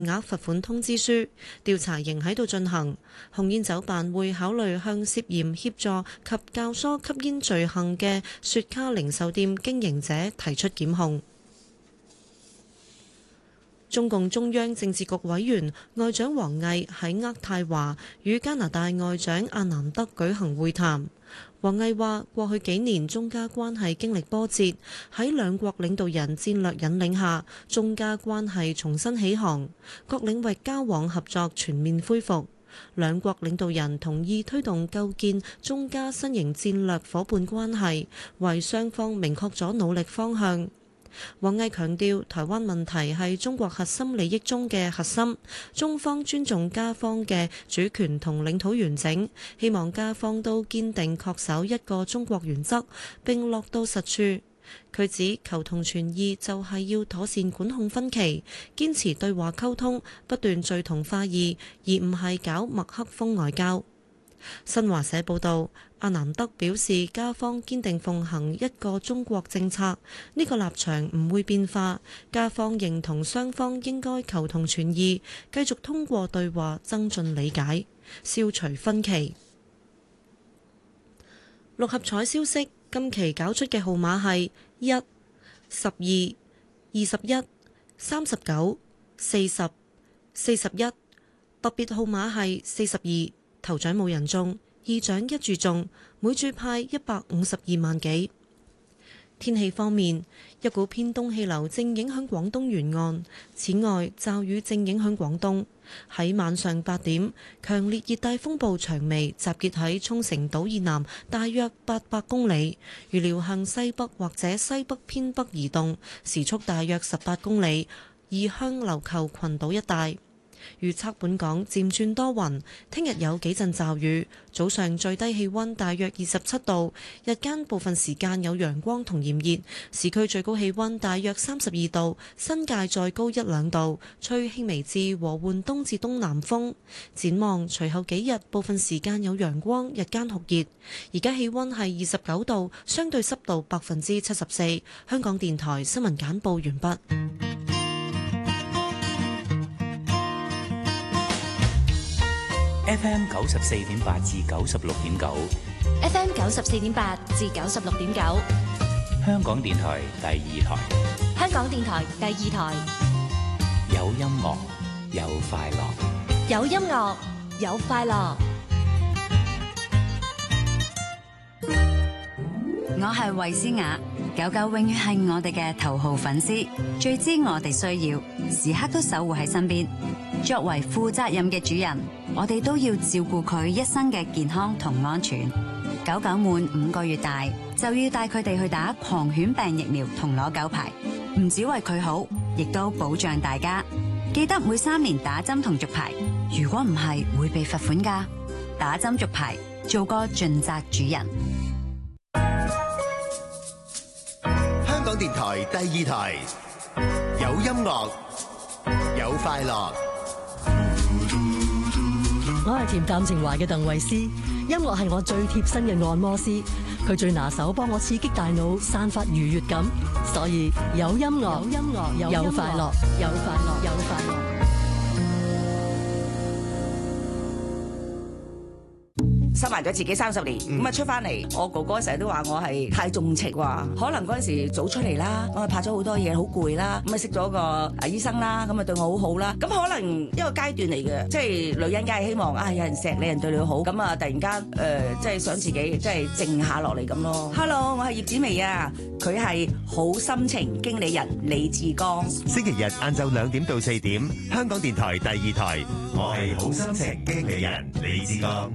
額罰款通知書，調查仍喺度進行。紅煙酒辦會考慮向涉嫌協助及教唆吸煙罪行嘅雪茄零售店經營者提出檢控。中共中央政治局委員外長王毅喺渥太華與加拿大外長阿南德舉行會談。王毅話：過去幾年中加關係經歷波折，喺兩國領導人戰略引領下，中加關係重新起航，各領域交往合作全面恢復。兩國領導人同意推動構建中加新型戰略夥伴關係，為雙方明確咗努力方向。王毅強調，台灣問題係中國核心利益中嘅核心，中方尊重加方嘅主權同領土完整，希望加方都堅定恪守一個中國原則，並落到實處。佢指求同存異就係要妥善管控分歧，堅持對話溝通，不斷聚同化異，而唔係搞墨黑風外交。新華社報導，阿南德表示，加方堅定奉行一個中國政策，呢個立場唔會變化。加方認同雙方應該求同存異，繼續通過對話增進理解，消除分歧。六合彩消息，今期搞出嘅號碼係1、12、21、39、40、41，特別號碼係42。頭獎冇人中，二獎一注中，每注派152萬幾。天氣方面，一股偏東氣流正影響廣東沿岸，此外驟雨正影響廣東。喺晚上8點，強烈熱帶風暴長眉集結喺沖繩島以南大約800公里，預料向西北或者西北偏北移動，時速大約18公里，移向琉球群島一帶。預測本港漸轉多雲，聽日有幾陣驟雨，早上最低氣溫大約27度，日間部分時間有陽光同炎熱，市區最高氣溫大約32度，新界再高1-2度，吹輕微至和緩東至東南風。展望隨後幾日，部分時間有陽光，日間酷熱。而家氣溫係29度，相對濕度74%。香港電台新聞簡報完畢。 FM 94.8至96.9 ，FM 94.8至96.9， 香港電台第二台， 香港電台第二台， 有音樂有快樂， 有音樂有快樂。 我係衛詩雅，狗狗永遠係我哋嘅頭號粉絲，最知我哋需要，時刻都守護喺身邊。作為負責任嘅主人，我哋都要照顧佢一生嘅健康同安全。狗狗滿5個月大，就要帶佢哋去打狂犬病疫苗同攞狗牌，唔止為佢好，亦都保障大家。記得每3年打針同續牌，如果唔係會被罰款㗎。打針續牌，做個盡責主人。 香港電台第二台，有音樂有快樂。 我係甜淡情懷嘅鄧慧思，音樂係我最貼身嘅按摩師，佢最拿手幫我刺激大腦，散發愉悅感，所以有音樂有快樂，有快樂有快樂。 收埋咗自己30年，咁啊出翻嚟，我哥哥成日都話我係太重情話，可能嗰陣時早出嚟啦，我拍咗好多嘢，好攰啦，咁啊識咗個醫生啦，咁啊對我好好啦，咁可能一個階段嚟嘅，即係女人梗係希望啊有人錫你，人對你好，咁啊突然間即係想自己即係靜下落嚟咁咯。Hello， 我係葉子楣啊，佢係好心情經理人李志剛。 星期日晏晝2點到4點，香港電台第二台，我係好心情經理人李志剛。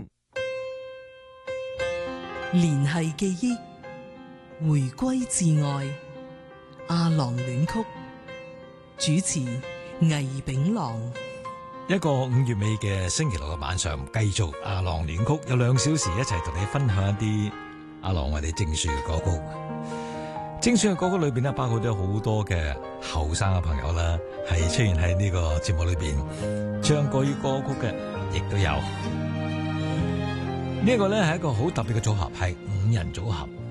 聯繫記憶，回歸至愛，阿郎戀曲，主持魏炳郎。 一個5月尾嘅星期六嘅晚上，繼續阿郎戀曲，有2小時一齊同你分享一啲阿郎為你精選嘅歌曲。精選嘅歌曲裏邊咧，包括咗好多嘅後生嘅朋友啦，係出現喺呢個節目裏邊唱國語歌曲嘅，亦都有。呢個咧係一個好特別嘅組合，係5人組合。